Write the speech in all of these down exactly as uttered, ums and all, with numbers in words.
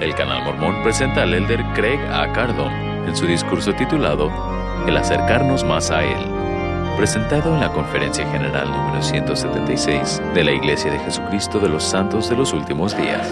El Canal Mormón presenta al elder Craig A. Cardone en su discurso titulado El acercarnos más a Él, presentado en la Conferencia General número ciento setenta y seis de la Iglesia de Jesucristo de los Santos de los Últimos Días.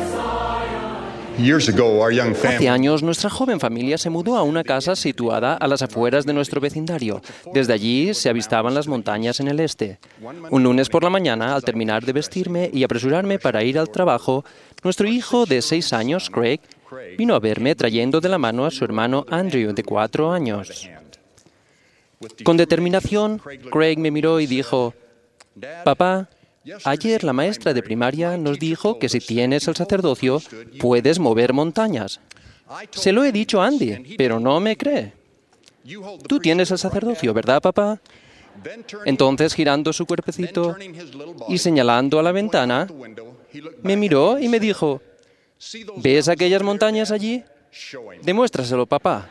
Hace años, nuestra joven familia se mudó a una casa situada a las afueras de nuestro vecindario. Desde allí se avistaban las montañas en el este. Un lunes por la mañana, al terminar de vestirme y apresurarme para ir al trabajo, nuestro hijo de seis años, Craig, vino a verme trayendo de la mano a su hermano Andrew, de cuatro años. Con determinación, Craig me miró y dijo: «Papá, ayer la maestra de primaria nos dijo que si tienes el sacerdocio, puedes mover montañas. Se lo he dicho a Andy, pero no me cree. Tú tienes el sacerdocio, ¿verdad, papá?» Entonces, girando su cuerpecito y señalando a la ventana, me miró y me dijo: «¿Ves aquellas montañas allí? Demuéstraselo, papá».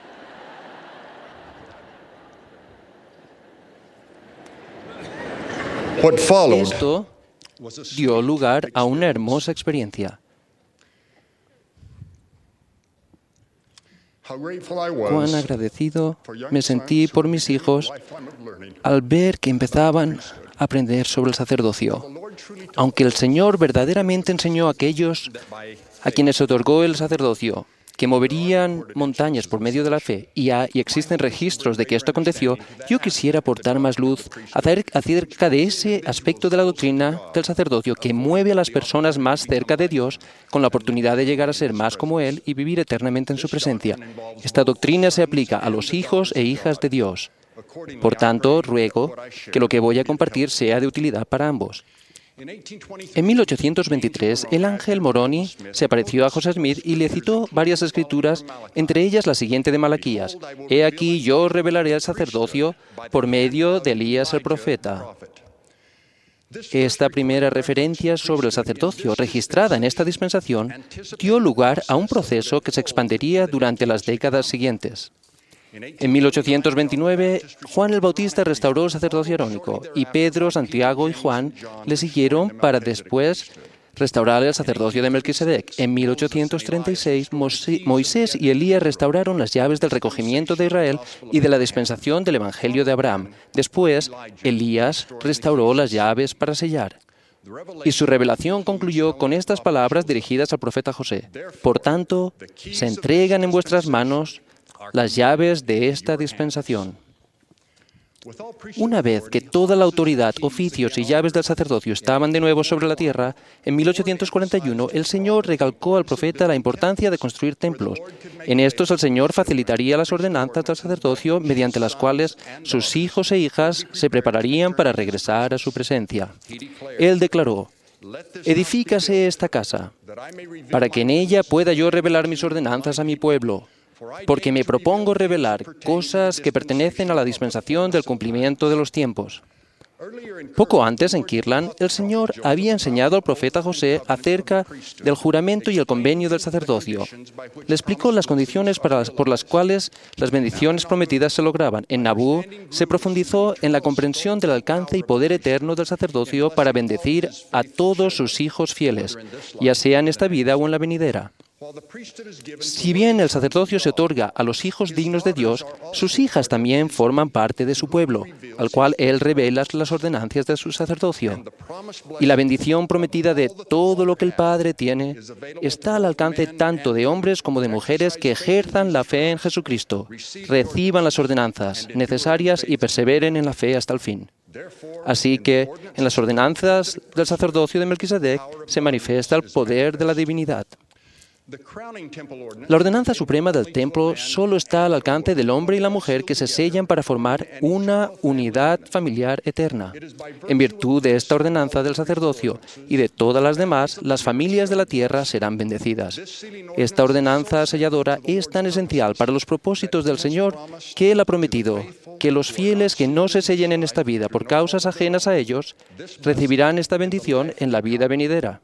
Esto dio lugar a una hermosa experiencia. Cuán agradecido me sentí por mis hijos al ver que empezaban a aprender sobre el sacerdocio. Aunque el Señor verdaderamente enseñó a aquellos a quienes se otorgó el sacerdocio que moverían montañas por medio de la fe, y, ha, y existen registros de que esto aconteció, yo quisiera aportar más luz acerca de ese aspecto de la doctrina del sacerdocio que mueve a las personas más cerca de Dios con la oportunidad de llegar a ser más como Él y vivir eternamente en su presencia. Esta doctrina se aplica a los hijos e hijas de Dios. Por tanto, ruego que lo que voy a compartir sea de utilidad para ambos. En mil ochocientos veintitrés, el ángel Moroni se apareció a José Smith y le citó varias escrituras, entre ellas la siguiente de Malaquías: «He aquí, yo revelaré el sacerdocio por medio de Elías el profeta». Esta primera referencia sobre el sacerdocio registrada en esta dispensación dio lugar a un proceso que se expandiría durante las décadas siguientes. En mil ochocientos veintinueve, Juan el Bautista restauró el sacerdocio arónico y Pedro, Santiago y Juan le siguieron para después restaurar el sacerdocio de Melquisedec. En mil ochocientos treinta y seis, Moisés y Elías restauraron las llaves del recogimiento de Israel y de la dispensación del Evangelio de Abraham. Después, Elías restauró las llaves para sellar. Y su revelación concluyó con estas palabras dirigidas al profeta José: «Por tanto, se entregan en vuestras manos las llaves de esta dispensación». Una vez que toda la autoridad, oficios y llaves del sacerdocio estaban de nuevo sobre la tierra, en mil ochocientos cuarenta y uno el Señor recalcó al profeta la importancia de construir templos. En estos el Señor facilitaría las ordenanzas del sacerdocio mediante las cuales sus hijos e hijas se prepararían para regresar a su presencia. Él declaró: «Edifícase esta casa, para que en ella pueda yo revelar mis ordenanzas a mi pueblo, porque me propongo revelar cosas que pertenecen a la dispensación del cumplimiento de los tiempos». Poco antes, en Kirtland, el Señor había enseñado al profeta José acerca del juramento y el convenio del sacerdocio. Le explicó las condiciones para las, por las cuales las bendiciones prometidas se lograban. En Nahú se profundizó en la comprensión del alcance y poder eterno del sacerdocio para bendecir a todos sus hijos fieles, ya sea en esta vida o en la venidera. Si bien el sacerdocio se otorga a los hijos dignos de Dios, sus hijas también forman parte de su pueblo, al cual Él revela las ordenanzas de su sacerdocio. Y la bendición prometida de todo lo que el Padre tiene está al alcance tanto de hombres como de mujeres que ejerzan la fe en Jesucristo, reciban las ordenanzas necesarias y perseveren en la fe hasta el fin. Así que en las ordenanzas del sacerdocio de Melquisedec se manifiesta el poder de la divinidad. La ordenanza suprema del templo solo está al alcance del hombre y la mujer que se sellan para formar una unidad familiar eterna. En virtud de esta ordenanza del sacerdocio y de todas las demás, las familias de la tierra serán bendecidas. Esta ordenanza selladora es tan esencial para los propósitos del Señor que Él ha prometido que los fieles que no se sellen en esta vida por causas ajenas a ellos recibirán esta bendición en la vida venidera.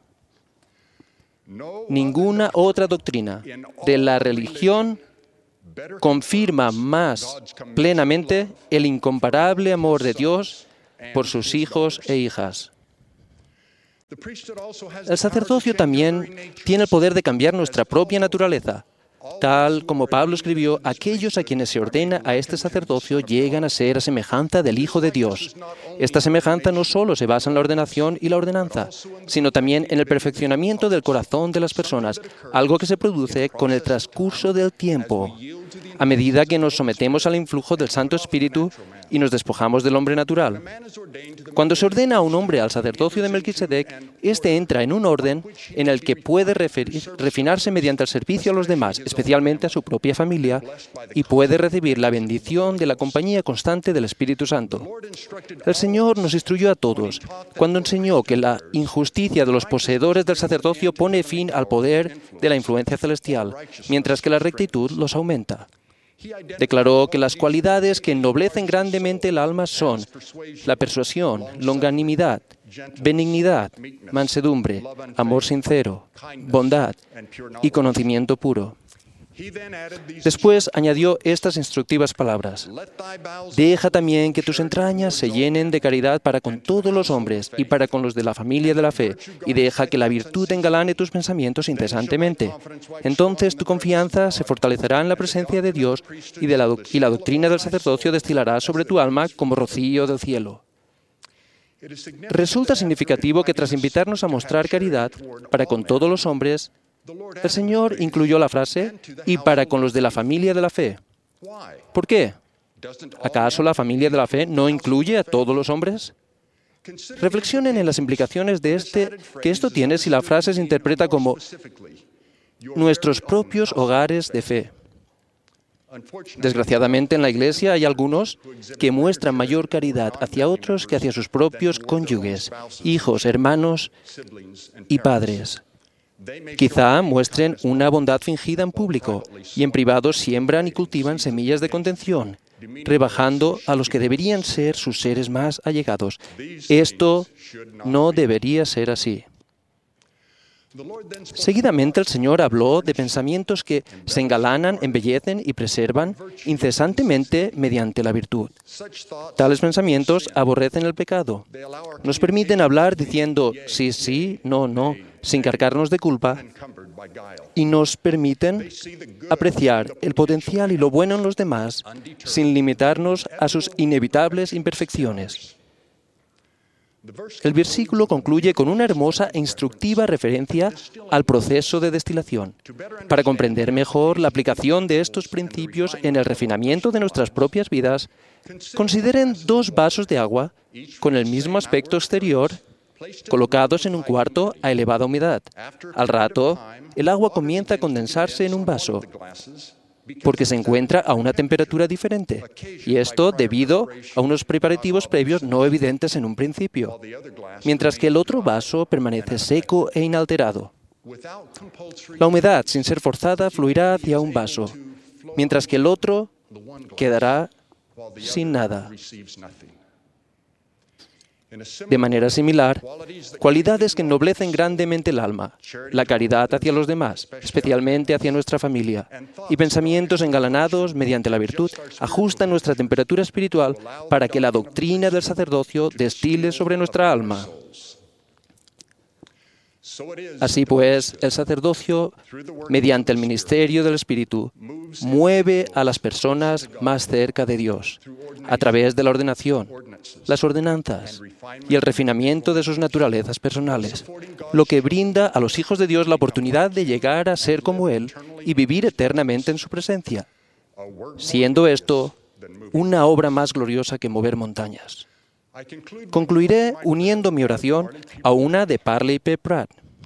Ninguna otra doctrina de la religión confirma más plenamente el incomparable amor de Dios por sus hijos e hijas. El sacerdocio también tiene el poder de cambiar nuestra propia naturaleza. Tal como Pablo escribió, aquellos a quienes se ordena a este sacerdocio llegan a ser a semejanza del Hijo de Dios. Esta semejanza no solo se basa en la ordenación y la ordenanza, sino también en el perfeccionamiento del corazón de las personas, algo que se produce con el transcurso del tiempo. A medida que nos sometemos al influjo del Santo Espíritu y nos despojamos del hombre natural. Cuando se ordena a un hombre al sacerdocio de Melquisedec, éste entra en un orden en el que puede referir, refinarse mediante el servicio a los demás, especialmente a su propia familia, y puede recibir la bendición de la compañía constante del Espíritu Santo. El Señor nos instruyó a todos cuando enseñó que la injusticia de los poseedores del sacerdocio pone fin al poder de la influencia celestial, mientras que la rectitud los aumenta. Declaró que las cualidades que ennoblecen grandemente el alma son la persuasión, longanimidad, benignidad, mansedumbre, amor sincero, bondad y conocimiento puro. Después añadió estas instructivas palabras: deja también que tus entrañas se llenen de caridad para con todos los hombres y para con los de la familia de la fe, y deja que la virtud engalane tus pensamientos incesantemente. Entonces tu confianza se fortalecerá en la presencia de Dios y, de la, doc- y la doctrina del sacerdocio destilará sobre tu alma como rocío del cielo. Resulta significativo que tras invitarnos a mostrar caridad para con todos los hombres, el Señor incluyó la frase, y para con los de la familia de la fe. ¿Por qué? ¿Acaso la familia de la fe no incluye a todos los hombres? Reflexionen en las implicaciones de este, que esto tiene si la frase se interpreta como nuestros propios hogares de fe. Desgraciadamente en la Iglesia hay algunos que muestran mayor caridad hacia otros que hacia sus propios cónyuges, hijos, hermanos y padres. Quizá muestren una bondad fingida en público y en privado siembran y cultivan semillas de contención, rebajando a los que deberían ser sus seres más allegados. Esto no debería ser así. Seguidamente el Señor habló de pensamientos que se engalanan, embellecen y preservan incesantemente mediante la virtud. Tales pensamientos aborrecen el pecado. Nos permiten hablar diciendo sí, sí, no, no, sin cargarnos de culpa, y nos permiten apreciar el potencial y lo bueno en los demás sin limitarnos a sus inevitables imperfecciones. El versículo concluye con una hermosa e instructiva referencia al proceso de destilación. Para comprender mejor la aplicación de estos principios en el refinamiento de nuestras propias vidas, consideren dos vasos de agua con el mismo aspecto exterior colocados en un cuarto a elevada humedad. Al rato, el agua comienza a condensarse en un vaso, porque se encuentra a una temperatura diferente, y esto debido a unos preparativos previos no evidentes en un principio, mientras que el otro vaso permanece seco e inalterado. La humedad, sin ser forzada, fluirá hacia un vaso, mientras que el otro quedará sin nada. De manera similar, cualidades que ennoblecen grandemente el alma, la caridad hacia los demás, especialmente hacia nuestra familia, y pensamientos engalanados mediante la virtud, ajustan nuestra temperatura espiritual para que la doctrina del sacerdocio destile sobre nuestra alma. Así pues, el sacerdocio, mediante el ministerio del Espíritu, mueve a las personas más cerca de Dios, a través de la ordenación, las ordenanzas y el refinamiento de sus naturalezas personales, lo que brinda a los hijos de Dios la oportunidad de llegar a ser como Él y vivir eternamente en su presencia, siendo esto una obra más gloriosa que mover montañas. Concluiré uniendo mi oración a una de Parley P. Pratt.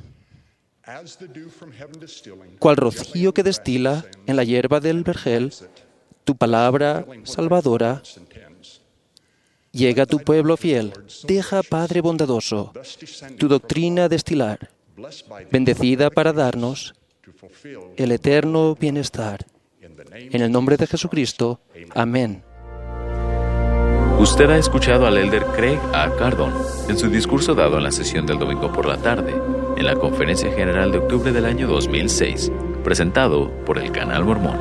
Cual rocío que destila en la hierba del vergel, tu palabra salvadora llega a tu pueblo fiel. Deja, Padre bondadoso, tu doctrina destilar, bendecida para darnos el eterno bienestar. En el nombre de Jesucristo. Amén. Usted ha escuchado al elder Craig A. Cardon en su discurso dado en la sesión del domingo por la tarde, en la Conferencia General de octubre del año dos mil seis, presentado por el Canal Mormón.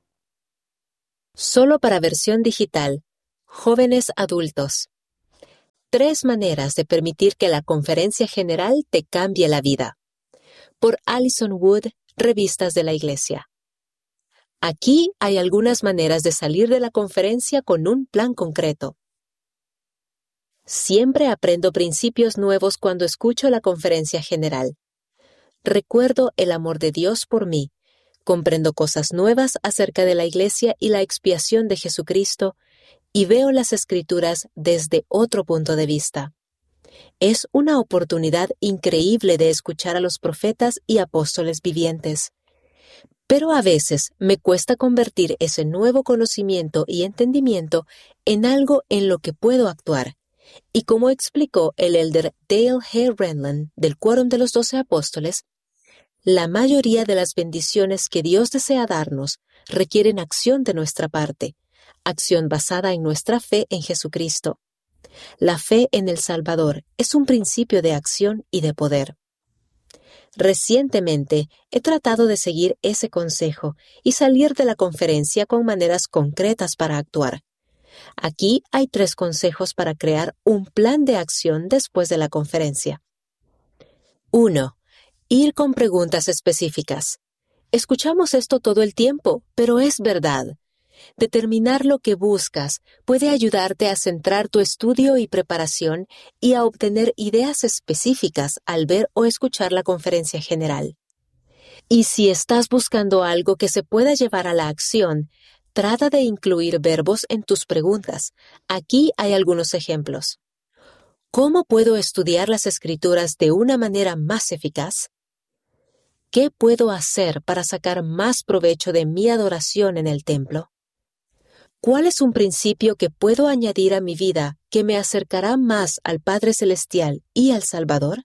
Solo para versión digital. Jóvenes adultos. Tres maneras de permitir que la conferencia general te cambie la vida. Por Alison Wood, Revistas de la Iglesia. Aquí hay algunas maneras de salir de la conferencia con un plan concreto. Siempre aprendo principios nuevos cuando escucho la conferencia general. Recuerdo el amor de Dios por mí. Comprendo cosas nuevas acerca de la Iglesia y la expiación de Jesucristo, y veo las Escrituras desde otro punto de vista. Es una oportunidad increíble de escuchar a los profetas y apóstoles vivientes. Pero a veces me cuesta convertir ese nuevo conocimiento y entendimiento en algo en lo que puedo actuar. Y como explicó el elder Dale H. Renlund del Quórum de los Doce Apóstoles, la mayoría de las bendiciones que Dios desea darnos requieren acción de nuestra parte, acción basada en nuestra fe en Jesucristo. La fe en el Salvador es un principio de acción y de poder. Recientemente he tratado de seguir ese consejo y salir de la conferencia con maneras concretas para actuar. Aquí hay tres consejos para crear un plan de acción después de la conferencia. uno. Ir con preguntas específicas. Escuchamos esto todo el tiempo, pero es verdad. Determinar lo que buscas puede ayudarte a centrar tu estudio y preparación y a obtener ideas específicas al ver o escuchar la conferencia general. Y si estás buscando algo que se pueda llevar a la acción, trata de incluir verbos en tus preguntas. Aquí hay algunos ejemplos. ¿Cómo puedo estudiar las Escrituras de una manera más eficaz? ¿Qué puedo hacer para sacar más provecho de mi adoración en el templo? ¿Cuál es un principio que puedo añadir a mi vida que me acercará más al Padre Celestial y al Salvador?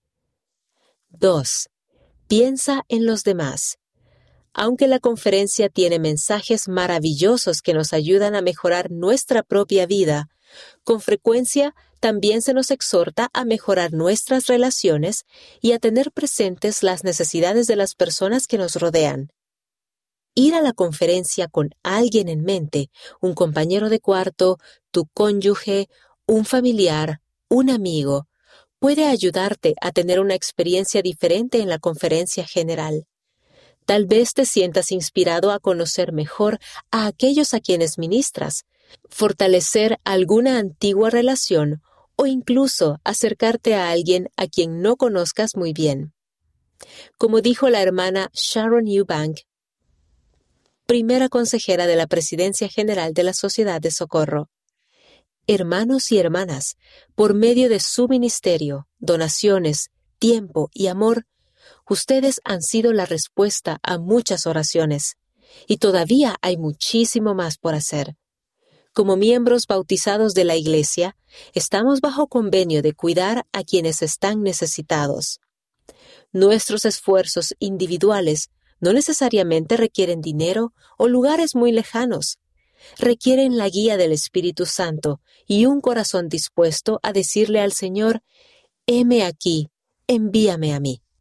dos. Piensa en los demás. Aunque la conferencia tiene mensajes maravillosos que nos ayudan a mejorar nuestra propia vida, con frecuencia también se nos exhorta a mejorar nuestras relaciones y a tener presentes las necesidades de las personas que nos rodean. Ir a la conferencia con alguien en mente, un compañero de cuarto, tu cónyuge, un familiar, un amigo, puede ayudarte a tener una experiencia diferente en la conferencia general. Tal vez te sientas inspirado a conocer mejor a aquellos a quienes ministras, fortalecer alguna antigua relación o incluso acercarte a alguien a quien no conozcas muy bien. Como dijo la hermana Sharon Eubank, primera consejera de la Presidencia General de la Sociedad de Socorro, hermanos y hermanas, por medio de su ministerio, donaciones, tiempo y amor, ustedes han sido la respuesta a muchas oraciones, y todavía hay muchísimo más por hacer. Como miembros bautizados de la Iglesia, estamos bajo convenio de cuidar a quienes están necesitados. Nuestros esfuerzos individuales no necesariamente requieren dinero o lugares muy lejanos. Requieren la guía del Espíritu Santo y un corazón dispuesto a decirle al Señor, heme aquí, envíame a mí.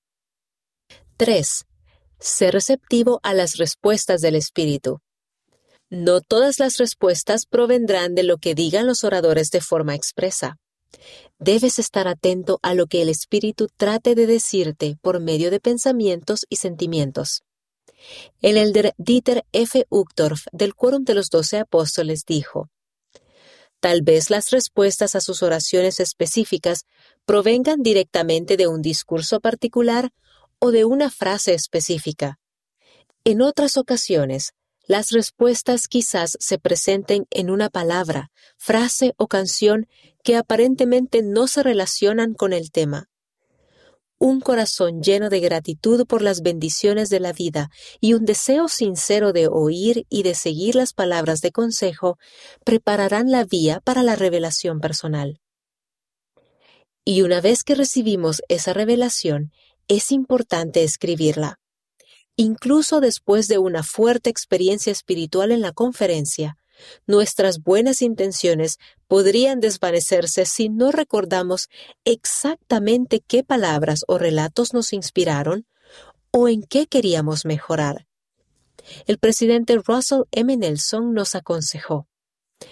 tres. Sé receptivo a las respuestas del Espíritu. No todas las respuestas provendrán de lo que digan los oradores de forma expresa. Debes estar atento a lo que el Espíritu trate de decirte por medio de pensamientos y sentimientos. El elder Dieter F. Uchtdorf del Quórum de los Doce Apóstoles dijo, tal vez las respuestas a sus oraciones específicas provengan directamente de un discurso particular o de una frase específica. En otras ocasiones, las respuestas quizás se presenten en una palabra, frase o canción que aparentemente no se relacionan con el tema. Un corazón lleno de gratitud por las bendiciones de la vida y un deseo sincero de oír y de seguir las palabras de consejo prepararán la vía para la revelación personal. Y una vez que recibimos esa revelación, es importante escribirla. Incluso después de una fuerte experiencia espiritual en la conferencia, nuestras buenas intenciones podrían desvanecerse si no recordamos exactamente qué palabras o relatos nos inspiraron o en qué queríamos mejorar. El presidente Russell M. Nelson nos aconsejó: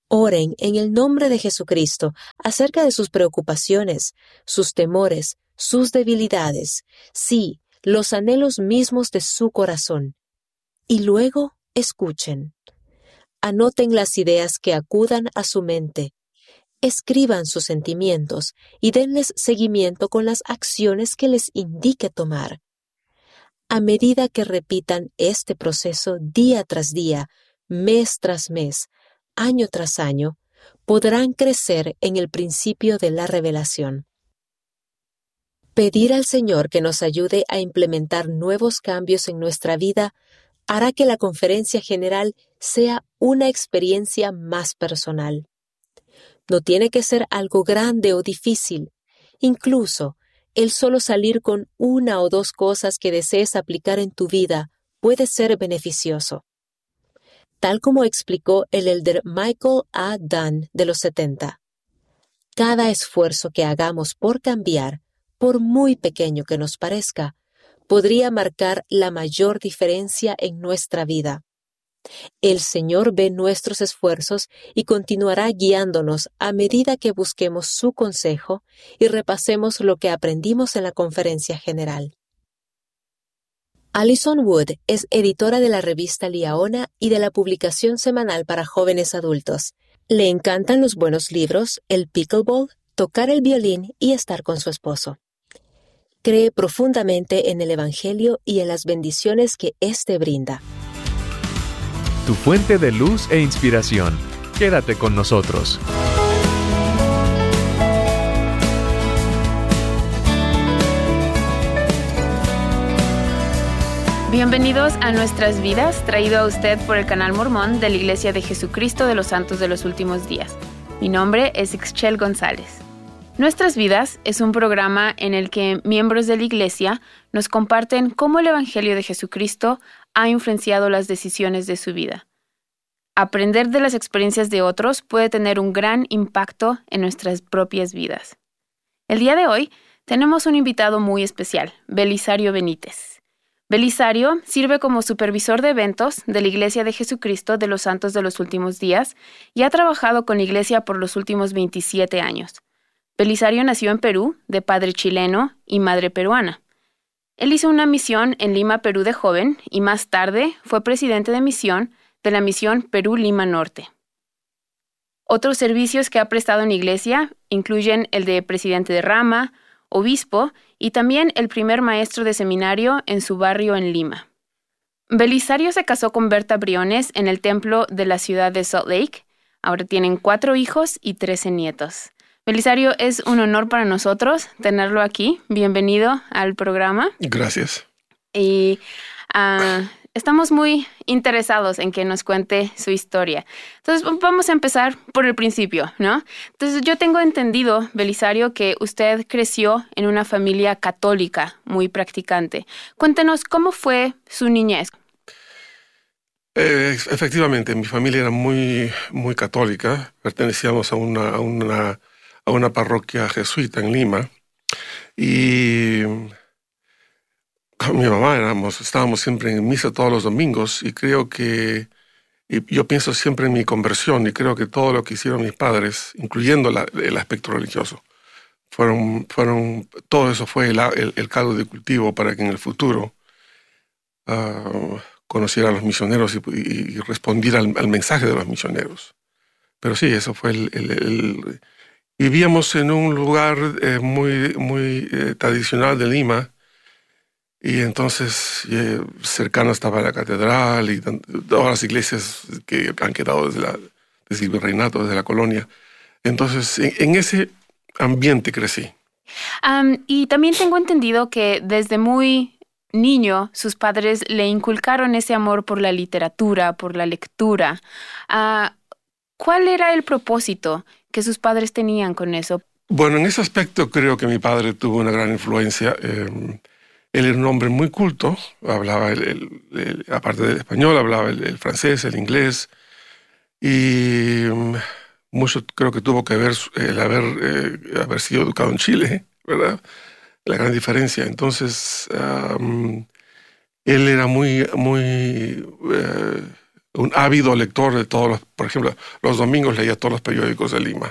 Oren en el nombre de Jesucristo acerca de sus preocupaciones, sus temores, sus debilidades, sí, los anhelos mismos de su corazón. Y luego escuchen. Anoten las ideas que acudan a su mente. Escriban sus sentimientos y denles seguimiento con las acciones que les indique tomar. A medida que repitan este proceso día tras día, mes tras mes, año tras año, podrán crecer en el principio de la revelación. Pedir al Señor que nos ayude a implementar nuevos cambios en nuestra vida hará que la conferencia general sea una experiencia más personal. No tiene que ser algo grande o difícil. Incluso, el solo salir con una o dos cosas que desees aplicar en tu vida puede ser beneficioso. Tal como explicó el elder Michael A. Dunn de los setenta, cada esfuerzo que hagamos por cambiar, por muy pequeño que nos parezca, podría marcar la mayor diferencia en nuestra vida. El Señor ve nuestros esfuerzos y continuará guiándonos a medida que busquemos su consejo y repasemos lo que aprendimos en la conferencia general. Alison Wood es editora de la revista Liaona y de la publicación semanal para jóvenes adultos. Le encantan los buenos libros, el pickleball, tocar el violín y estar con su esposo. Cree profundamente en el Evangelio y en las bendiciones que éste brinda. Tu fuente de luz e inspiración. Quédate con nosotros. Bienvenidos a Nuestras Vidas, traído a usted por el canal Mormón de la Iglesia de Jesucristo de los Santos de los Últimos Días. Mi nombre es Ixchel González. Nuestras Vidas es un programa en el que miembros de la Iglesia nos comparten cómo el Evangelio de Jesucristo ha influenciado las decisiones de su vida. Aprender de las experiencias de otros puede tener un gran impacto en nuestras propias vidas. El día de hoy tenemos un invitado muy especial, Belisario Benítez. Belisario sirve como supervisor de eventos de la Iglesia de Jesucristo de los Santos de los Últimos Días y ha trabajado con la Iglesia por los últimos veintisiete años. Belisario nació en Perú, de padre chileno y madre peruana. Él hizo una misión en Lima, Perú de joven y más tarde fue presidente de misión de la misión Perú-Lima Norte. Otros servicios que ha prestado en la Iglesia incluyen el de presidente de rama, obispo y también el primer maestro de seminario en su barrio en Lima. Belisario se casó con Berta Briones en el templo de la ciudad de Salt Lake. Ahora tienen cuatro hijos y trece nietos. Belisario, es un honor para nosotros tenerlo aquí. Bienvenido al programa. Gracias. Y uh, estamos muy interesados en que nos cuente su historia. Entonces, vamos a empezar por el principio, ¿no? Entonces, yo tengo entendido, Belisario, que usted creció en una familia católica muy practicante. Cuéntenos, ¿cómo fue su niñez? Eh, efectivamente, mi familia era muy, muy católica. Pertenecíamos a una, a una, a una parroquia jesuita en Lima. Y con mi mamá éramos, estábamos siempre en misa todos los domingos y creo que, y yo pienso siempre en mi conversión y creo que todo lo que hicieron mis padres, incluyendo la, el aspecto religioso, fueron, fueron, todo eso fue el, el, el caldo de cultivo para que en el futuro uh, conociera a los misioneros y, y, y respondiera al, al mensaje de los misioneros. Pero sí, eso fue el... el, el vivíamos en un lugar eh, muy, muy eh, tradicional de Lima. Y entonces, eh, cercano estaba la catedral y todas las iglesias que han quedado desde, la, desde el virreinato, desde la colonia. Entonces, en, en ese ambiente crecí. Um, y también tengo entendido que desde muy niño sus padres le inculcaron ese amor por la literatura, por la lectura. Uh, ¿Cuál era el propósito que sus padres tenían con eso? Bueno, en ese aspecto creo que mi padre tuvo una gran influencia. Eh, Él era un hombre muy culto, hablaba, el, el, el, aparte del español, hablaba el, el francés, el inglés, y um, mucho creo que tuvo que ver el haber, eh, haber sido educado en Chile, ¿verdad? La gran diferencia. Entonces, um, él era muy, muy, uh, un ávido lector de todos los, por ejemplo, los domingos leía todos los periódicos de Lima.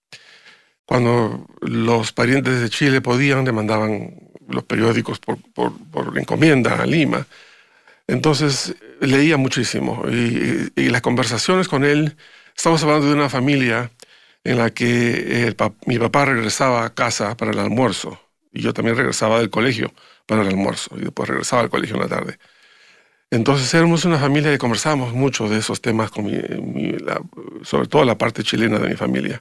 Cuando los parientes de Chile podían, le mandaban los periódicos por, por, por encomienda a Lima. Entonces leía muchísimo y, y, y las conversaciones con él, estamos hablando de una familia en la que el, mi papá regresaba a casa para el almuerzo y yo también regresaba del colegio para el almuerzo y después regresaba al colegio en la tarde. Entonces éramos una familia que conversábamos mucho de esos temas, con mi, mi, la, sobre todo la parte chilena de mi familia.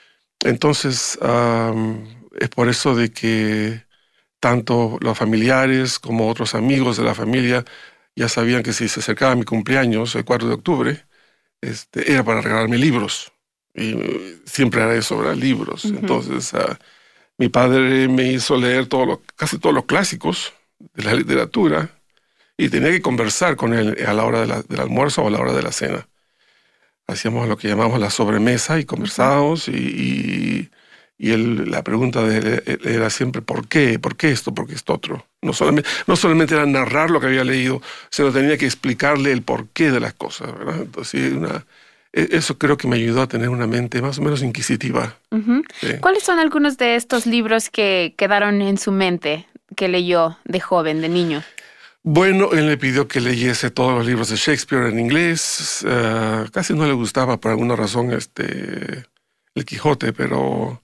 Entonces um, es por eso de que tanto los familiares como otros amigos de la familia ya sabían que si se acercaba mi cumpleaños, el cuatro de octubre, este, era para regalarme libros. Y siempre era eso, ¿verdad? Libros. Uh-huh. Entonces uh, mi padre me hizo leer todo lo, casi todos los clásicos de la literatura y tenía que conversar con él a la hora de la, del almuerzo o a la hora de la cena. Hacíamos lo que llamamos la sobremesa y conversábamos uh-huh. y, y, y él, la pregunta de él era siempre ¿por qué? ¿Por qué esto? ¿Por qué esto otro? No solamente, no solamente era narrar lo que había leído, sino tenía que explicarle el porqué de las cosas, ¿verdad? Entonces, una, eso creo que me ayudó a tener una mente más o menos inquisitiva. Uh-huh. Sí. ¿Cuáles son algunos de estos libros que quedaron en su mente, que leyó de joven, de niño? Bueno, él me pidió que leyese todos los libros de Shakespeare en inglés. Uh, casi no le gustaba por alguna razón este, el Quijote, pero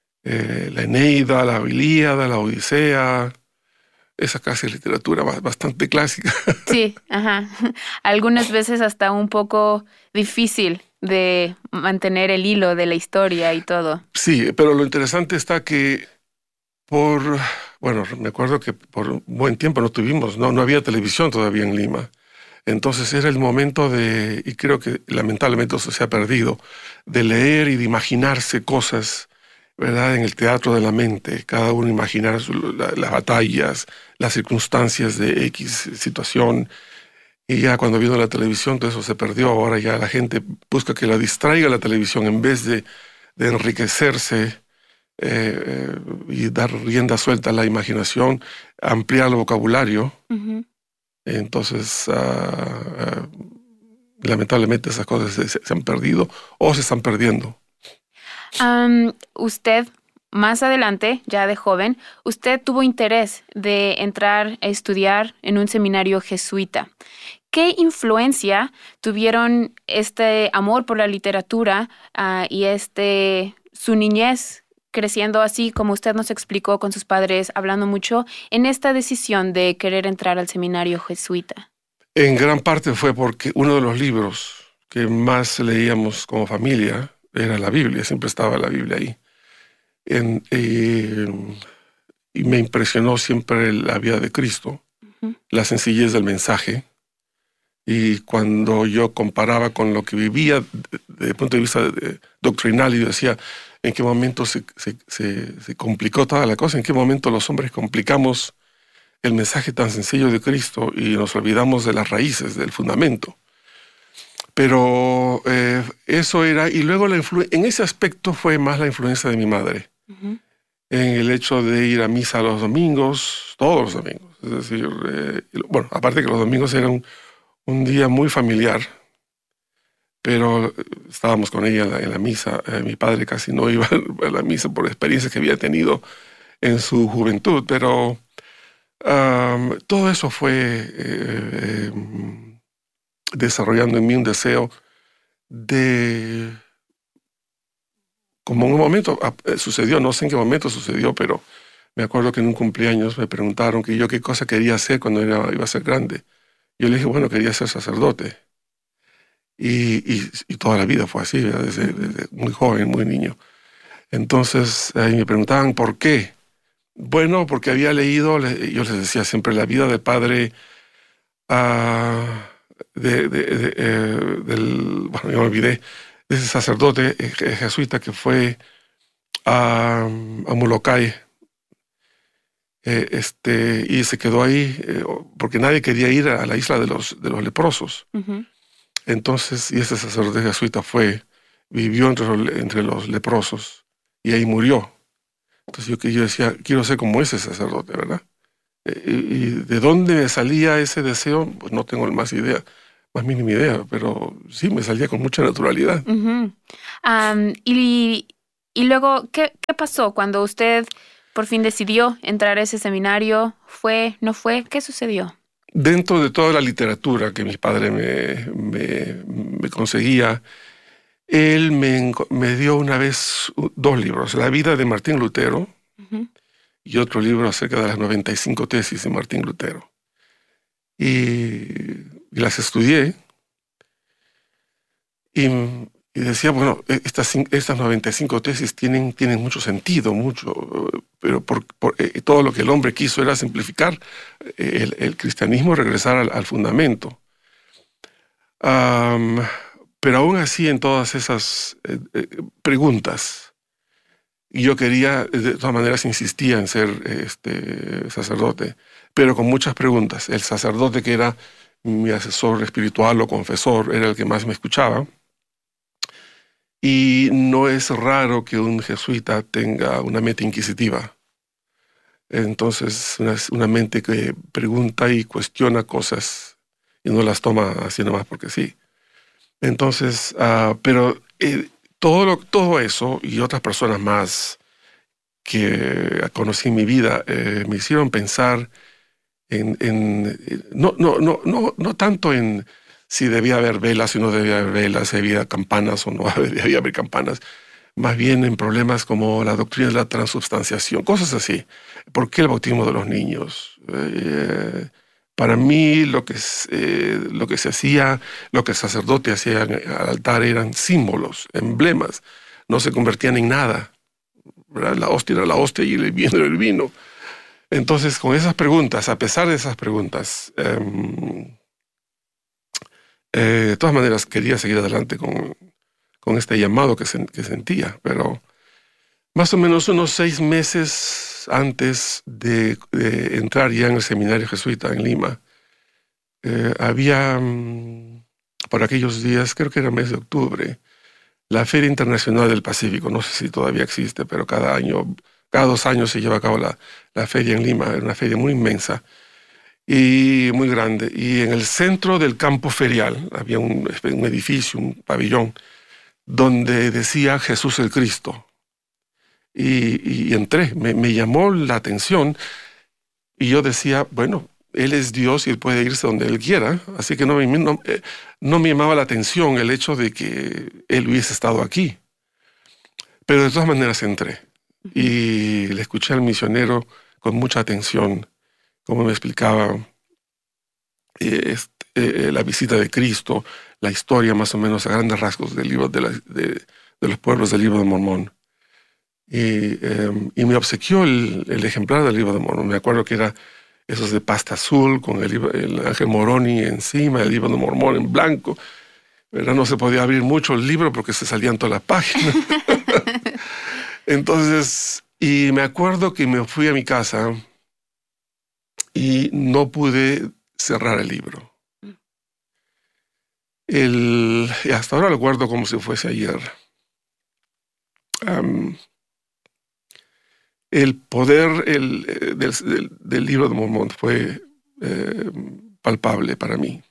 eh, la Eneida, la Ilíada, la Odisea, esa casi literatura bastante clásica. Sí, ajá. Algunas veces hasta un poco difícil de mantener el hilo de la historia y todo. Sí, pero lo interesante está que por... Bueno, me acuerdo que por un buen tiempo no tuvimos, no, no había televisión todavía en Lima. Entonces era el momento de, y creo que lamentablemente eso se ha perdido, de leer y de imaginarse cosas, ¿verdad? En el teatro de la mente, cada uno imaginar la, las batallas, las circunstancias de X situación. Y ya cuando vino la televisión todo eso se perdió. Ahora ya la gente busca que la distraiga la televisión en vez de, de enriquecerse. Eh, y dar rienda suelta a la imaginación, ampliar el vocabulario. Uh-huh. Entonces, uh, uh, lamentablemente esas cosas se, se han perdido o se están perdiendo. Um, usted, más adelante, ya de joven, usted tuvo interés de entrar a estudiar en un seminario jesuita. ¿Qué influencia tuvieron este amor por la literatura uh, y este su niñez creciendo así, como usted nos explicó con sus padres, hablando mucho, en esta decisión de querer entrar al seminario jesuita? En gran parte fue porque uno de los libros que más leíamos como familia era la Biblia, siempre estaba la Biblia ahí. En, eh, y me impresionó siempre la vida de Cristo, uh-huh. la sencillez del mensaje. Y cuando yo comparaba con lo que vivía desde el punto de vista de, de, doctrinal, y yo decía, ¿en qué momento se, se, se, se complicó toda la cosa? ¿En qué momento los hombres complicamos el mensaje tan sencillo de Cristo y nos olvidamos de las raíces, del fundamento? Pero eh, eso era, y luego la influ- en ese aspecto fue más la influencia de mi madre, uh-huh. en el hecho de ir a misa los domingos, todos los domingos. Es decir, eh, bueno, aparte que los domingos eran un, un día muy familiar, pero estábamos con ella en la, en la misa. Eh, mi padre casi no iba a la misa por experiencias que había tenido en su juventud, pero um, todo eso fue eh, eh, desarrollando en mí un deseo de, como en un momento eh, sucedió, no sé en qué momento sucedió, pero me acuerdo que en un cumpleaños me preguntaron que yo qué cosa quería hacer cuando era, iba a ser grande. Yo le dije, bueno, quería ser sacerdote. Y, y, y toda la vida fue así, desde, desde muy joven, muy niño. Entonces ahí me preguntaban, ¿por qué? Bueno, porque había leído, yo les decía siempre, la vida del padre, uh, de, de, de, eh, del, bueno, yo me olvidé, de ese sacerdote eh, jesuita que fue a, a Molokai, eh, este, y se quedó ahí eh, porque nadie quería ir a la isla de los, de los leprosos. Uh-huh. Entonces, y ese sacerdote jesuita fue, vivió entre los, entre los leprosos y ahí murió. Entonces yo, yo decía, quiero ser como ese sacerdote, ¿verdad? Eh, y, y de dónde me salía ese deseo, pues no tengo la más idea. más mínima idea, pero sí, me salía con mucha naturalidad. Uh-huh. Um, y, y luego, ¿qué, ¿qué pasó cuando usted por fin decidió entrar a ese seminario? ¿Fue, no fue? ¿Qué sucedió? Dentro de toda la literatura que mi padre me, me, me conseguía, él me, me dio una vez dos libros, La vida de Martín Lutero, uh-huh, y otro libro acerca de las noventa y cinco tesis de Martín Lutero. Y, y las estudié y, y decía, bueno, estas, estas noventa y cinco tesis tienen, tienen mucho sentido, mucho, pero por, por, eh, todo lo que el hombre quiso era simplificar el, el cristianismo, regresar al, al fundamento. Um, pero aún así, en todas esas eh, eh, preguntas, yo quería, de todas maneras, insistía en ser este, sacerdote, pero con muchas preguntas. El sacerdote que era mi asesor espiritual o confesor era el que más me escuchaba. Y no es raro que un jesuita tenga una mente inquisitiva. Entonces, una, una mente que pregunta y cuestiona cosas y no las toma así nomás porque sí. Entonces, uh, pero eh, todo, lo, todo eso y otras personas más que conocí en mi vida eh, me hicieron pensar en, en no, no, no, no, no tanto en si debía haber velas, si no debía haber velas, si había campanas o no debía haber campanas, más bien en problemas como la doctrina de la transubstanciación, cosas así. ¿Por qué el bautismo de los niños? Eh, para mí lo que, eh, lo que se hacía, lo que el sacerdote hacía al altar eran símbolos, emblemas, no se convertían en nada, ¿verdad? La hostia era la hostia y el vino era el vino. Entonces, con esas preguntas, a pesar de esas preguntas, eh, eh, de todas maneras quería seguir adelante con, con este llamado que, se, que sentía, pero más o menos unos seis meses antes de, de entrar ya en el seminario jesuita en Lima, eh, había, um, por aquellos días, creo que era mes de octubre, la Feria Internacional del Pacífico, no sé si todavía existe, pero cada año, cada dos años se lleva a cabo la, la feria en Lima, era una feria muy inmensa y muy grande. Y en el centro del campo ferial había un, un edificio, un pabellón, donde decía Jesús el Cristo. Y, y entré, me, me llamó la atención y yo decía, bueno, Él es Dios y Él puede irse donde Él quiera, así que no me, no, eh, no me llamaba la atención el hecho de que Él hubiese estado aquí. Pero de todas maneras entré y le escuché al misionero con mucha atención, como me explicaba eh, este, eh, la visita de Cristo, la historia más o menos a grandes rasgos del libro de, la, de, de los pueblos del libro de Mormón. Y, eh, y me obsequió el, el ejemplar del libro de Mormón. Me acuerdo que era esos de pasta azul con el, el ángel Moroni encima, el libro de Mormón en blanco. ¿Verdad? No se podía abrir mucho el libro porque se salían todas las páginas. Entonces, y me acuerdo que me fui a mi casa y no pude cerrar el libro. El, y hasta ahora lo guardo como si fuese ayer. Um, el poder el, del, del, del libro de Mormón fue eh, palpable para mí.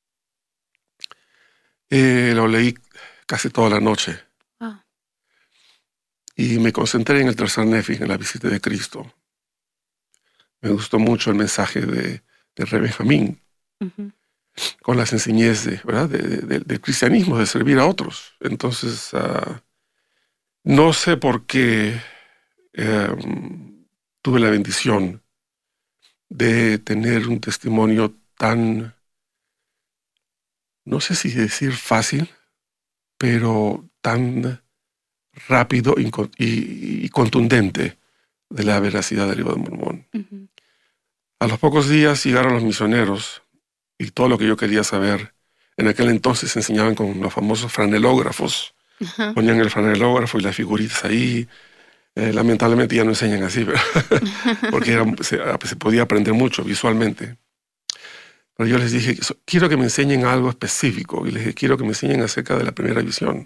Eh, lo leí casi toda la noche. Oh. Y me concentré en el tercer Nefi, en la visita de Cristo. Me gustó mucho el mensaje de, de Reb Benjamín, uh-huh, con la sencillez de, ¿verdad? De, de, de, del cristianismo, de servir a otros. Entonces, uh, no sé por qué um, tuve la bendición de tener un testimonio tan, no sé si decir fácil, pero tan rápido y, y, y contundente de la veracidad del libro de Mormón. Uh-huh. A los pocos días llegaron los misioneros y todo lo que yo quería saber. En aquel entonces se enseñaban con los famosos franelógrafos. Uh-huh. Ponían el franelógrafo y las figuritas ahí. Eh, lamentablemente ya no enseñan así, pero porque era, se, se podía aprender mucho visualmente. Pero yo les dije, quiero que me enseñen algo específico. Y les dije, quiero que me enseñen acerca de la primera visión.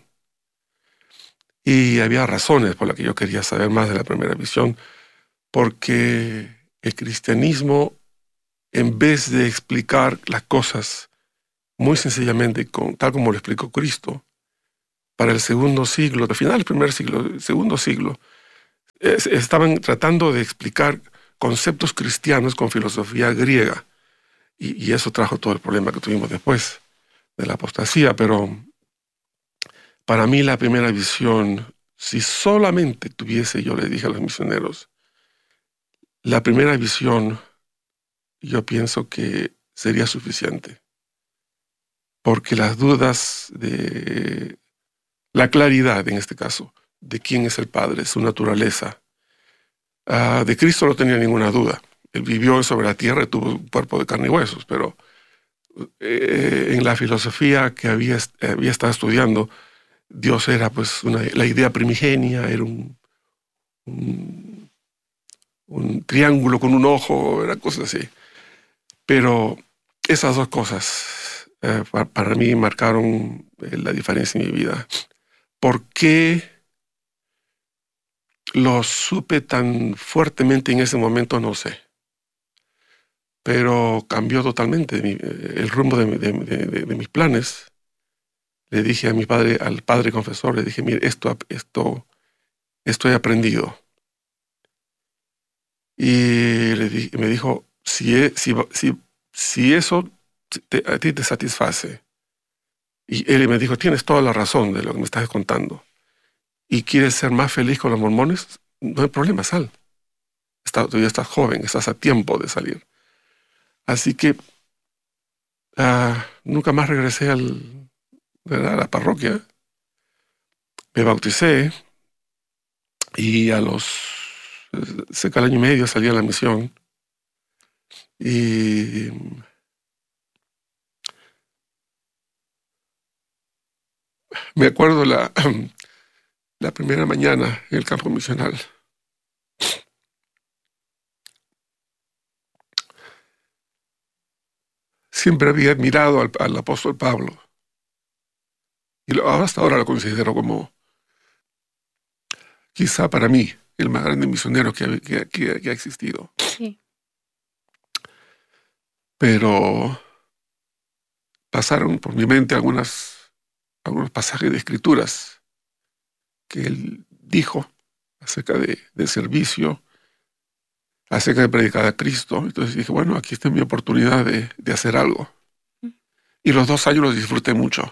Y había razones por las que yo quería saber más de la primera visión, porque el cristianismo, en vez de explicar las cosas muy sencillamente, con, tal como lo explicó Cristo, para el segundo siglo, al final del primer siglo, el segundo siglo, es, estaban tratando de explicar conceptos cristianos con filosofía griega. Y, y eso trajo todo el problema que tuvimos después de la apostasía. Pero para mí la primera visión, si solamente tuviese, yo le dije a los misioneros, la primera visión, yo pienso que sería suficiente. Porque las dudas de la claridad, en este caso, de quién es el Padre, su naturaleza, uh, de Cristo no tenía ninguna duda. Él vivió sobre la tierra y tuvo un cuerpo de carne y huesos, pero eh, en la filosofía que había, había estado estudiando, Dios era pues una, la idea primigenia, era un, un, un triángulo con un ojo, era cosas así. Pero esas dos cosas eh, para, para mí marcaron eh, la diferencia en mi vida. ¿Por qué lo supe tan fuertemente en ese momento? No sé. Pero cambió totalmente mi, el rumbo de, de, de, de, de mis planes. Le dije a mi padre, al padre confesor, le dije, mire, esto, esto, esto he aprendido. Y le di, me dijo, si, si, si, si eso te, a ti te satisface, y él me dijo, tienes toda la razón de lo que me estás contando, y quieres ser más feliz con los mormones, no hay problema, sal. Está, todavía estás joven, estás a tiempo de salir. Así que uh, nunca más regresé al, ¿verdad? a la parroquia. Me bauticé y a los cerca del año y medio salí a la misión. Y me acuerdo la, la primera mañana en el campo misional. Siempre había admirado al, al apóstol Pablo. Y lo, hasta ahora lo considero como, quizá para mí, el más grande misionero que, que, que, que ha existido. Sí. Pero pasaron por mi mente algunas, algunos pasajes de escrituras que él dijo acerca de, de servicio, acerca de predicar a Cristo. Entonces dije, bueno, aquí está mi oportunidad de, de hacer algo. Y los dos años los disfruté mucho.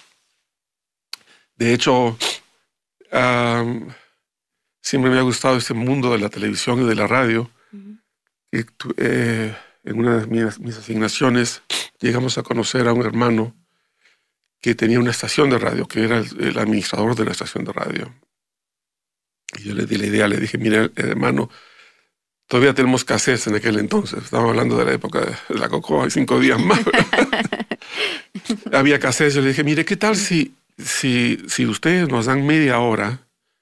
De hecho, um, siempre me ha gustado este mundo de la televisión y de la radio. Uh-huh. Y, eh, en una de mis, mis asignaciones llegamos a conocer a un hermano que tenía una estación de radio, que era el, el administrador de la estación de radio. Y yo le di la idea, le dije, mire, hermano, todavía tenemos cassettes en aquel entonces. Estamos hablando de la época de la Cocoa, hay cinco días más. Había cassettes. Yo le dije, mire, ¿qué tal si, si, si ustedes nos dan media hora?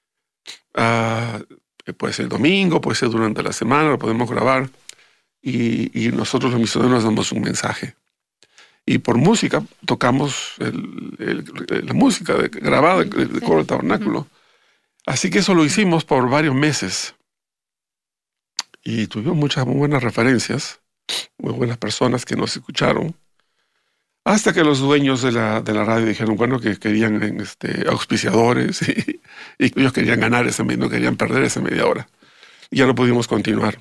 Uh, puede ser el domingo, puede ser durante la semana, lo podemos grabar. Y, y nosotros los misioneros nos damos un mensaje. Y por música tocamos el, el, la música de, grabada del de coro del tabernáculo. Uh-huh. Así que eso lo hicimos por varios meses. Y tuvimos muchas muy buenas referencias, muy buenas personas que nos escucharon. Hasta que los dueños de la, de la radio dijeron, bueno, que querían este, auspiciadores y, y ellos querían ganar esa media, no querían perder esa media hora. Y ya no pudimos continuar.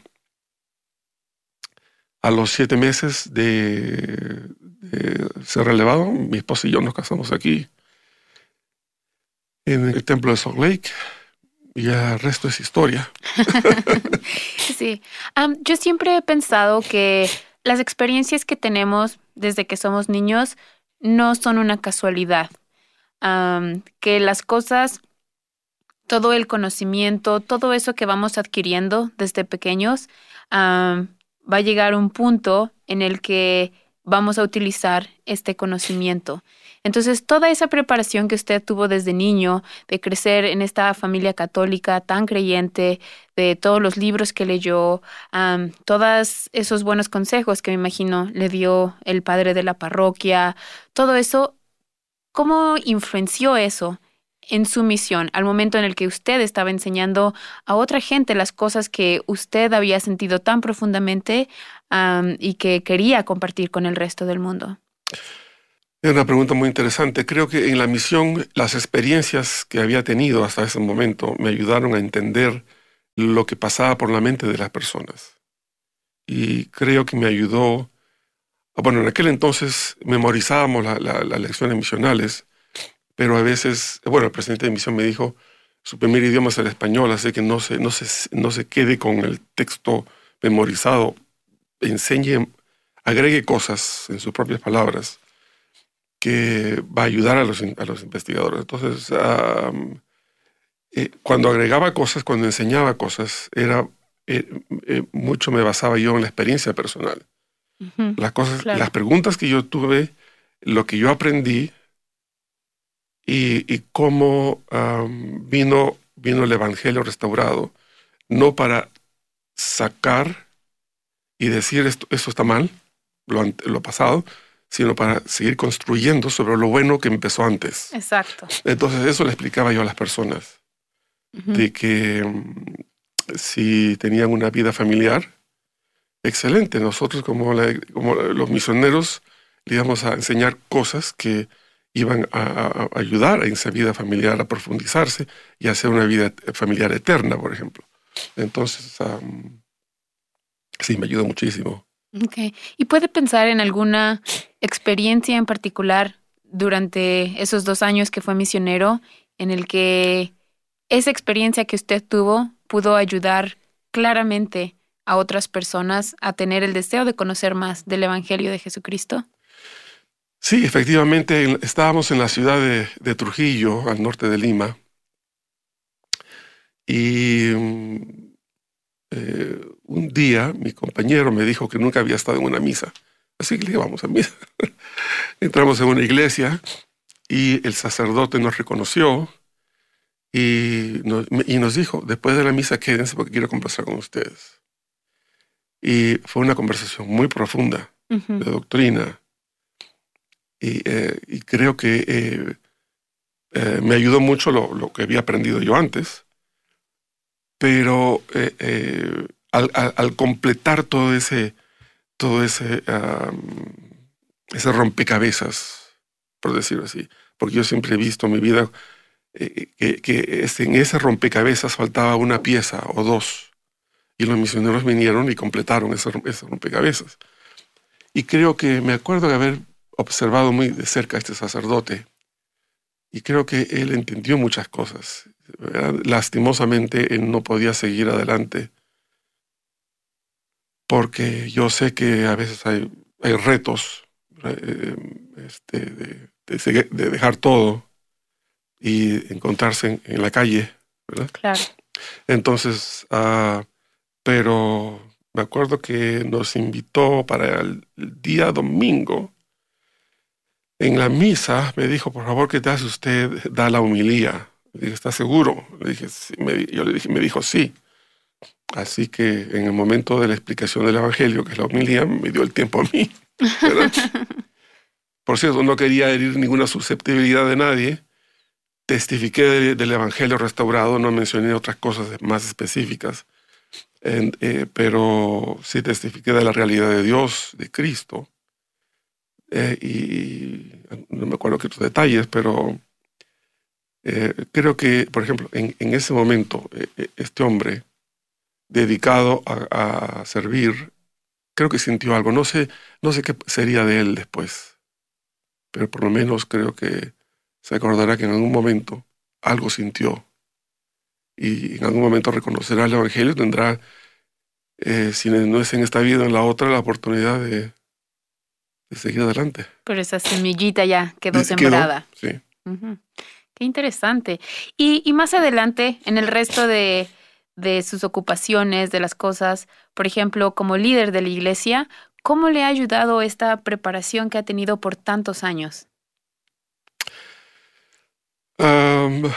A los siete meses de, de ser relevado, mi esposa y yo nos casamos aquí en el templo de Salt Lake. Y ya el resto es historia. Sí. Um, yo siempre he pensado que las experiencias que tenemos desde que somos niños no son una casualidad. Um, que las cosas, todo el conocimiento, todo eso que vamos adquiriendo desde pequeños, um, va a llegar a un punto en el que vamos a utilizar este conocimiento. Entonces, toda esa preparación que usted tuvo desde niño, de crecer en esta familia católica tan creyente, de todos los libros que leyó, um, todos esos buenos consejos que me imagino le dio el padre de la parroquia, todo eso, ¿cómo influenció eso en su misión al momento en el que usted estaba enseñando a otra gente las cosas que usted había sentido tan profundamente um, y que quería compartir con el resto del mundo? Es una pregunta muy interesante. Creo que en la misión las experiencias que había tenido hasta ese momento me ayudaron a entender lo que pasaba por la mente de las personas. Y creo que me ayudó. Bueno, en aquel entonces memorizábamos la- la- las lecciones misionales, pero a veces, bueno, el presidente de misión me dijo, su primer idioma es el español, así que no se, no se, no se quede con el texto memorizado, enseñe, agregue cosas en sus propias palabras que va a ayudar a los, in- a los investigadores. Entonces, am, eh, cuando agregaba cosas, cuando enseñaba cosas, era, eh, eh, mucho me basaba yo en la experiencia personal. Ujú, Las cosas, claro. las preguntas que yo tuve, lo que yo aprendí y, y cómo am, vino, vino el Evangelio restaurado, no para sacar y decir esto, esto está mal, lo, ante- lo pasado, sino para seguir construyendo sobre lo bueno que empezó antes. Exacto. Entonces eso le explicaba yo a las personas, Ujú. de que mm, si tenían una vida familiar, excelente. Nosotros como, la- como los misioneros le íbamos a enseñar cosas que iban a, a- a ayudar a esa vida familiar a profundizarse y a hacer una vida familiar eterna, por ejemplo. Entonces, am, sí, me ayuda muchísimo. Ok. ¿Y puede pensar en alguna experiencia en particular durante esos dos años que fue misionero en el que esa experiencia que usted tuvo pudo ayudar claramente a otras personas a tener el deseo de conocer más del Evangelio de Jesucristo? Sí, efectivamente, en- estábamos en la ciudad de, de Trujillo, al norte de Lima, y mm, eh, un día mi compañero me dijo que nunca había estado en una misa. Así que le dije, vamos a misa. Entramos en una iglesia y el sacerdote nos reconoció y nos, y nos dijo, después de la misa quédense porque quiero conversar con ustedes. Y fue una conversación muy profunda Ujú. de doctrina y, eh, y creo que eh, eh, me ayudó mucho lo, lo que había aprendido yo antes, pero eh, eh, al, al- al completar todo ese, todo ese, am, ese rompecabezas, por decirlo así, porque yo siempre he visto en mi vida eh, que, que es- en ese rompecabezas faltaba una pieza o dos, y los misioneros vinieron y completaron ese, rom- ese rompecabezas. Y creo que me acuerdo de haber observado muy de cerca a este sacerdote, y creo que él entendió muchas cosas, ¿verdad? Lastimosamente, él no podía seguir adelante, porque yo sé que a veces hay, hay retos eh, este, de, de seguir- de dejar todo y encontrarse en, en la calle, ¿verdad? Claro. Entonces, ah, pero me acuerdo que nos invitó para el, el día domingo. En la misa me dijo, por favor, ¿qué te hace usted? Da la homilía. Le dije, ¿está seguro? Le dije, sí. Me- yo le dije, me dijo, sí. Así que en el momento de la explicación del Evangelio, que es la homilía, me dio el tiempo a mí, ¿verdad? Por cierto, no quería herir ninguna susceptibilidad de nadie. Testifiqué de- del Evangelio restaurado, no mencioné otras cosas más específicas, En- eh, pero sí testifiqué de la realidad de Dios, de Cristo, eh, y no me acuerdo qué otros detalles, pero eh, creo que, por ejemplo, en, en ese momento, eh, eh, este hombre dedicado a, a servir, creo que sintió algo. No sé, no sé qué sería de él después, pero por lo menos creo que se acordará que en algún momento algo sintió y en algún momento reconocerá el Evangelio, tendrá, eh, si no es en esta vida, en la otra, la oportunidad de, de seguir adelante. Pero esa semillita ya quedó Dice, quedó, sembrada. sí. Ujú. Qué interesante. Y, y más adelante, en el resto de, de sus ocupaciones, de las cosas, por ejemplo, como líder de la iglesia, ¿cómo le ha ayudado esta preparación que ha tenido por tantos años? Am,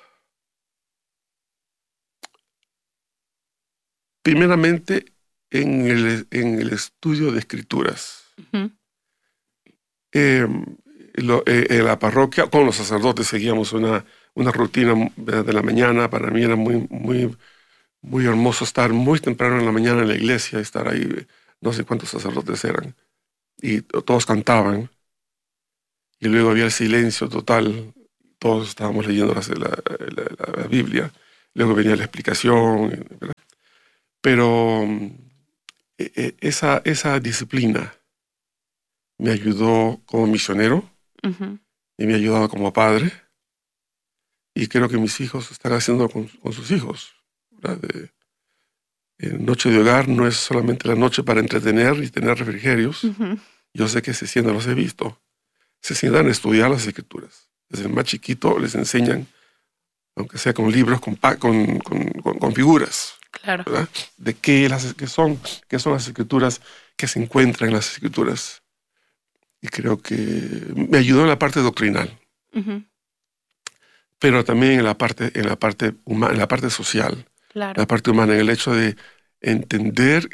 primeramente, en el, en el estudio de escrituras. Ujú. Eh, lo- eh, en la parroquia, con los sacerdotes seguíamos una, una rutina de de la mañana. Para mí era muy, muy, muy hermoso estar muy temprano en la mañana en la iglesia, estar ahí, no sé cuántos sacerdotes eran, y to- todos cantaban. y luego había el silencio total, todos estábamos leyendo la, la, la, la Biblia, luego venía la explicación, ¿verdad? Pero eh, esa, esa disciplina me ayudó como misionero, uh-huh, y me ha ayudado como padre, y creo que mis hijos están haciendo con, con sus hijos, ¿verdad? De, eh, noche de hogar no es solamente la noche para entretener y tener refrigerios. Uh-huh. Yo sé que se sientan, los he visto, se sientan a estudiar las escrituras. Desde el más chiquito les enseñan, aunque sea con libros, con, con, con, con, con figuras, claro, ¿verdad? De qué, las, qué, son, qué son las escrituras, qué se encuentran en las escrituras. Y creo que me ayudó en la parte doctrinal. Uh-huh. Pero también en la parte, en la parte humana, en la parte social, claro, la parte humana, en el hecho de entender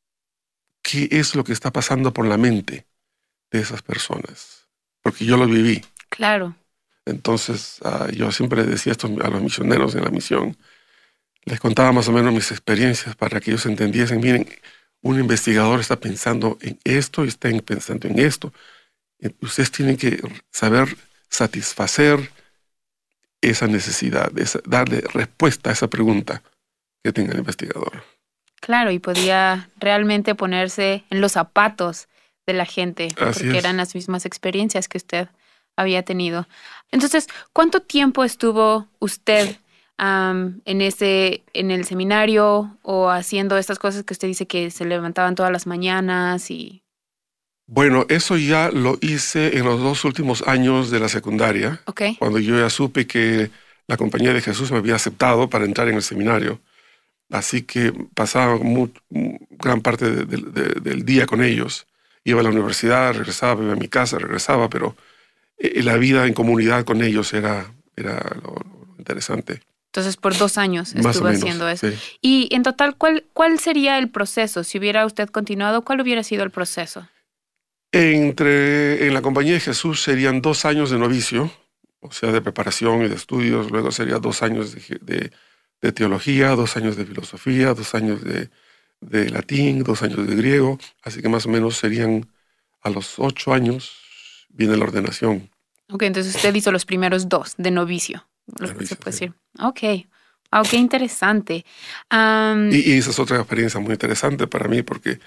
qué es lo que está pasando por la mente de esas personas, porque yo lo viví. Claro. Entonces, uh, yo siempre decía esto a los misioneros en la misión, les contaba más o menos mis experiencias para que ellos entendiesen, miren, un investigador está pensando en esto y está pensando en esto. Ustedes tienen que saber satisfacer esa necesidad, esa, darle respuesta a esa pregunta que tenga el investigador. Claro, y podía realmente ponerse en los zapatos de la gente, Así porque es. eran las mismas experiencias que usted había tenido. Entonces, ¿cuánto tiempo estuvo usted um, en ese, en el seminario o haciendo estas cosas que usted dice que se levantaban todas las mañanas y... Bueno, eso ya lo hice en los dos últimos años de la secundaria, okay, cuando yo ya supe que la Compañía de Jesús me había aceptado para entrar en el seminario. Así que pasaba muy, gran parte de, de, de, del día con ellos. Iba a la universidad, regresaba, iba a mi casa, regresaba, pero eh, la vida en comunidad con ellos era, era lo, lo interesante. Entonces, por dos años Más estuvo o menos, haciendo eso. Sí. Y en total, ¿cuál, ¿cuál sería el proceso? Si hubiera usted continuado, ¿cuál hubiera sido el proceso? Entre, en la Compañía de Jesús serían dos años de novicio, o sea, de preparación y de estudios. Luego sería dos años de, de, de teología, dos años de filosofía, dos años de, de latín, dos años de griego. Así que más o menos serían a los ocho años viene la ordenación. Ok, entonces usted hizo los primeros dos de novicio, lo que se puede sí. decir. Ok, oh, qué interesante. Um, y, y esa es otra experiencia muy interesante para mí porque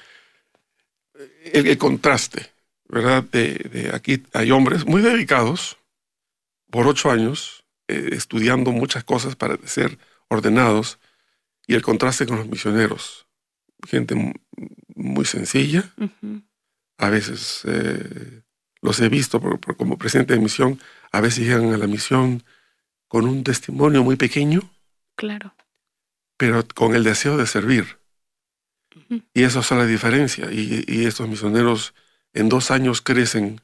el, el contraste, ¿verdad? De, de aquí hay hombres muy dedicados por ocho años eh, estudiando muchas cosas para ser ordenados, y el contraste con los misioneros, gente muy sencilla. Uh-huh. A veces eh, los he visto por, por, como presidente de misión, a veces llegan a la misión con un testimonio muy pequeño, claro, pero con el deseo de servir. Uh-huh. Y eso hace la diferencia, y, y estos misioneros en dos años crecen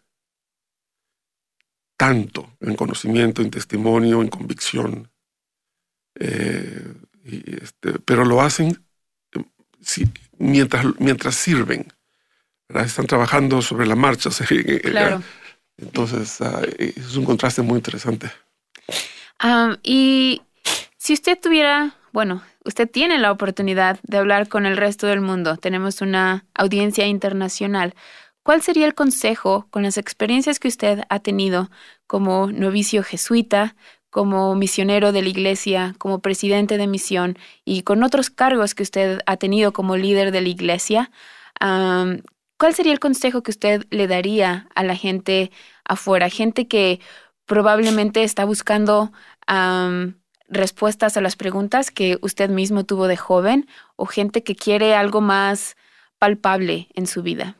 tanto en conocimiento, en testimonio, en convicción, eh, y este, pero lo hacen si, mientras, mientras sirven, ¿verdad? Están trabajando sobre la marcha. Claro. Entonces uh, es un contraste muy interesante. Um, y si usted tuviera, bueno, usted tiene la oportunidad de hablar con el resto del mundo, tenemos una audiencia internacional. ¿Cuál sería el consejo con las experiencias que usted ha tenido como novicio jesuita, como misionero de la iglesia, como presidente de misión y con otros cargos que usted ha tenido como líder de la iglesia? Um, ¿Cuál sería el consejo que usted le daría a la gente afuera? Gente que probablemente está buscando um, respuestas a las preguntas que usted mismo tuvo de joven, o gente que quiere algo más palpable en su vida.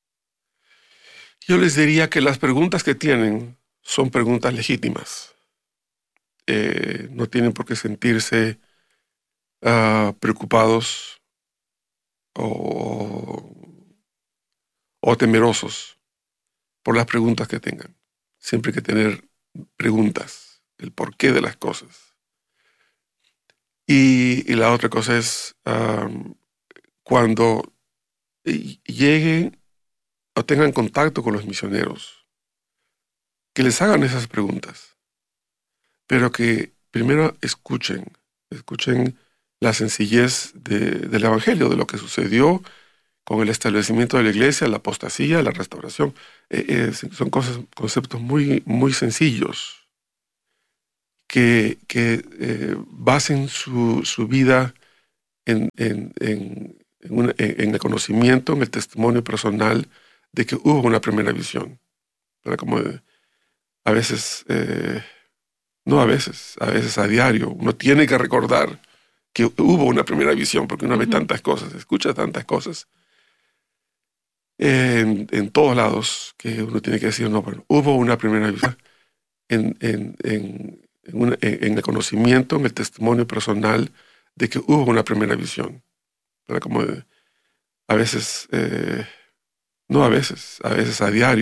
Yo les diría que las preguntas que tienen son preguntas legítimas. Eh, no tienen por qué sentirse uh, preocupados o, o temerosos por las preguntas que tengan. Siempre hay que tener preguntas, el porqué de las cosas. Y, y la otra cosa es um, cuando lleguen o tengan contacto con los misioneros, que les hagan esas preguntas, pero que primero escuchen, escuchen la sencillez de, del Evangelio, de lo que sucedió, con el establecimiento de la iglesia, la apostasía, la restauración. Eh, eh, son cosas, conceptos muy, muy sencillos que, que eh, basen su, su vida en, en, en, en, una, en el conocimiento, en el testimonio personal de que hubo una primera visión. ¿Verdad? Como de, a veces, eh, no a veces, a veces a diario, uno tiene que recordar que hubo una primera visión, porque uno uh-huh. ve tantas cosas, escucha tantas cosas en, en todos lados, que uno tiene que decir, no, bueno, hubo una primera visión en, en, en, en, una, en el conocimiento, en el testimonio personal de que hubo una primera visión. ¿Verdad? Como de, a veces, eh, no a veces, a veces a diario,